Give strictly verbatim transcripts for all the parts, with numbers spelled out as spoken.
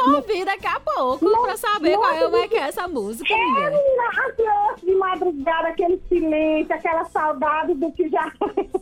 vou ouvir daqui a pouco não, pra saber qual é, é que é essa música. É, menina, ansioso de madrugada, aquele silêncio, aquela saudade do que já...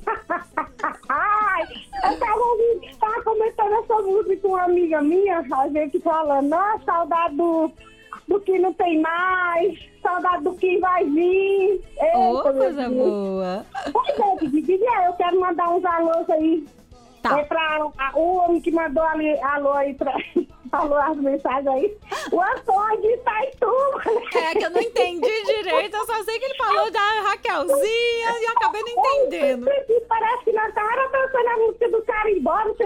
Ai, eu tava, ouvindo, tava comentando essa música com uma amiga minha, a gente falando, nossa, saudade do, do que não tem mais, saudade do que vai vir. Ô, oh, coisa boa. Pois é, Didi, eu quero mandar uns alôs aí. Tá. É pra a, o homem que mandou ali, alô aí pra... Falou as mensagens aí. O Antônio de Itaituba. É que eu não entendi direito. Eu só sei que ele falou da Raquelzinha e eu acabei não entendendo. Parece que nós estávamos dançando a música do Carimbó, não sei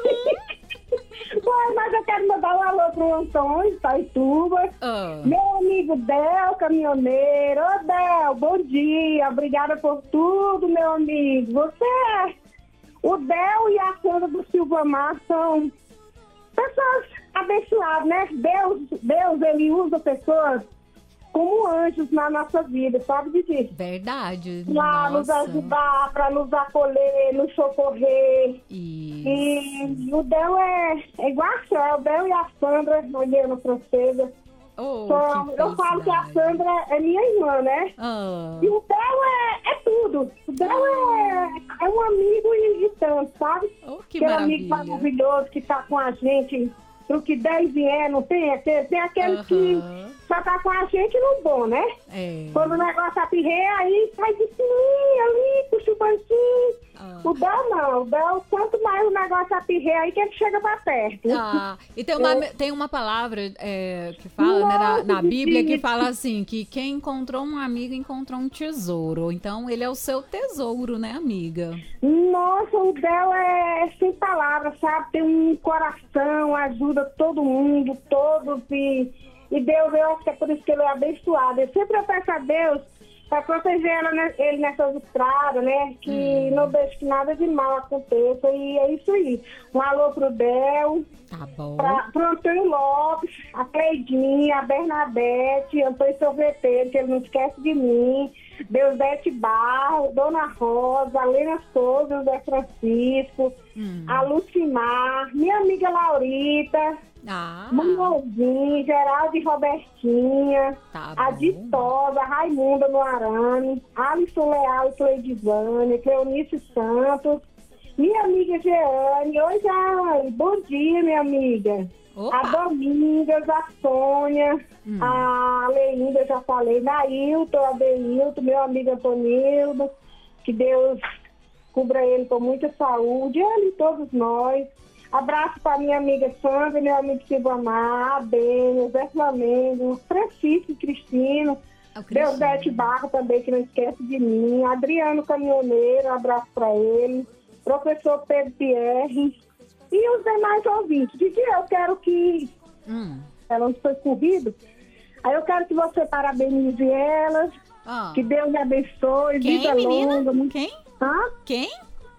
onde. Bom, mas eu quero mandar um alô pro Antônio de Itaituba. Oh. Meu amigo Del, caminhoneiro. Ô, Del, bom dia. Obrigada por tudo, meu amigo. Você é... O Del e a Sandra do Silva Mar são pessoas abençoadas, né? Deus, Deus, ele usa pessoas como anjos na nossa vida, sabe, Didi? Verdade. Pra nos ajudar, para nos acolher, nos socorrer. Isso. E o Del é, é igual a Céu, o Del e a Sandra, olhando francesa. Oh, Só, eu falo que a Sandra é minha irmã, né? Oh. E o Del é, é tudo. O Del é, é um amigo e, e tanto, sabe? Oh, que aquele maravilha. amigo maravilhoso que tá com a gente pro que dez vier, não tem? Tem aquele uh-huh. que só tá com a gente no bom, né? É. Quando o negócio apirreia, aí sai de cima, ali, puxa o banquinho. Ah. O Del não, o Del, quanto mais o negócio apirreia, aí que ele chega pra perto. Ah, e tem uma, é. tem uma palavra é, que fala, Nossa, né, na, na Bíblia, que fala assim, que quem encontrou um amigo encontrou um tesouro. Então, ele é o seu tesouro, né, amiga? Nossa, o Del é sem palavras, sabe? Tem um coração, ajuda todo mundo, todos, e, e Deus, eu acho que é por isso que ele é abençoado. Eu sempre peço a Deus para proteger ela, né, ele nessas estradas, né? Que hum. não deixe que nada de mal aconteça. E é isso aí. Um alô pro Del. Tá bom. Pra, pro Antônio Lopes, a Cleidinha, a Bernadette, Antônio Sorveteiro, que ele não esquece de mim. Deusdete Barro, Dona Rosa, a Lena Souza, José Francisco, hum. a Lucimar, minha amiga Laurita. Ah. Manolzinho, Geraldo e Robertinha, tá a Ditosa, Raimunda no Arame, Alisson Leal e Cleidivânia, Cleonice Santos, minha amiga Jeane. Oi, Jeane, bom dia, minha amiga. Opa. A Domingas, a Sônia, hum. a Leinda, já falei, Nailton, a Deilton, meu amigo Antonildo, que Deus cubra ele com muita saúde, ele e todos nós. Abraço para minha amiga Sandra, meu amigo Silvamar, a Bênia, Zé Flamengo, Francisco e Cristino, Deusdete Barro também, que não esquece de mim, Adriano Caminhoneiro, um abraço para ele, professor Pedro Pierre e os demais ouvintes. Didi, eu quero que hum. ela não foi corrido, aí eu quero que você parabenize elas, ah. que Deus me abençoe, Quem, vida menina? longa. Quem? Hã? Quem?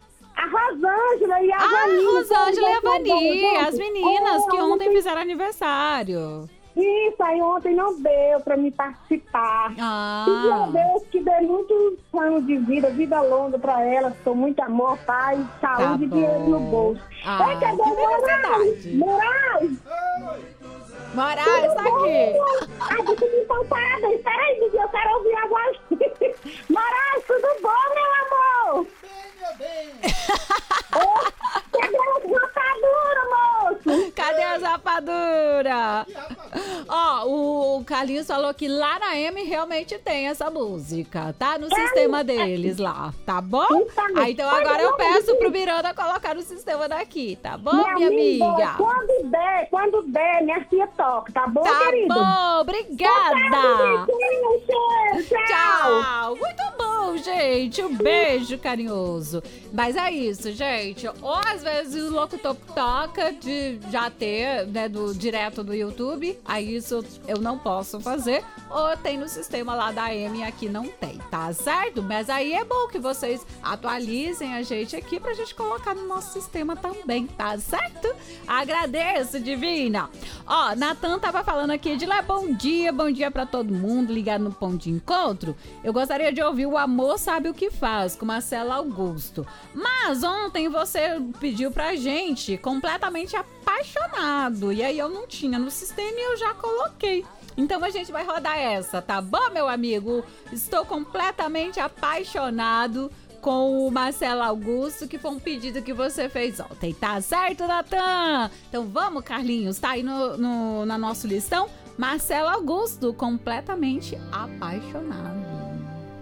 A Rosângela e a ah, Vani. Ah, Rosângela e a Vani, as meninas oh, que ontem ontem... fizeram aniversário. Isso, aí ontem não deu pra me participar. Ah. Pedi a Deus que dê muitos anos de vida, vida longa pra elas, com muito amor, paz, saúde e tá dinheiro no bolso. Ah, é, cadê Moraes? Moraes! Moraes, tá aqui. Ai, deixa eu me parada. Espera aí, Didi, eu quero ouvir a voz. Moraes, tudo bom, meu amor? Bem, Cadê a rapadura, moço? Cadê as rapaduras? Ó, oh, o Carlinhos falou que lá na M realmente tem essa música, tá? No é, sistema deles lá, tá bom? Ah, então agora eu peço pro Miranda colocar no sistema daqui, tá bom, minha, minha amiga? Quando der, quando der, minha filha toca, tá bom, tá querido? Tá bom, obrigada. Tchau. Tchau. Muito bom, gente. Um beijo carinhoso. Mas é isso, gente. Ou às vezes o locutor toca de já ter, né, do, direto do YouTube. Aí isso eu não posso fazer. Ou tem no sistema lá da M, aqui não tem, tá certo? Mas aí é bom que vocês atualizem a gente aqui pra gente colocar no nosso sistema também, tá certo? Agradeço, divina. Ó, Natan tava falando aqui de lá, bom dia, bom dia pra todo mundo ligado no Ponto de Encontro. Eu gostaria de ouvir O Amor Sabe O Que Faz, com Marcelo Augusto. Mas ontem você pediu pra gente Completamente Apaixonado. E aí eu não tinha no sistema e eu já coloquei. Então a gente vai rodar essa, tá bom, meu amigo? Estou completamente apaixonado com o Marcelo Augusto, que foi um pedido que você fez ontem, tá certo, Natan? Então vamos, Carlinhos, tá aí no, no, na nosso listão, Marcelo Augusto, Completamente Apaixonado.